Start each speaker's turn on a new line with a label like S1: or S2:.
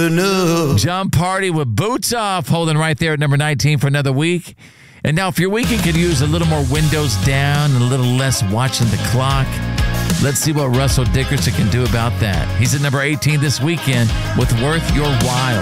S1: enough.
S2: John Party with Boots Off, holding right there at number 19 for another week. And now if your weekend could use a little more windows down and a little less watching the clock, let's see what Russell Dickerson can do about that. He's at number 18 this weekend with Worth Your While.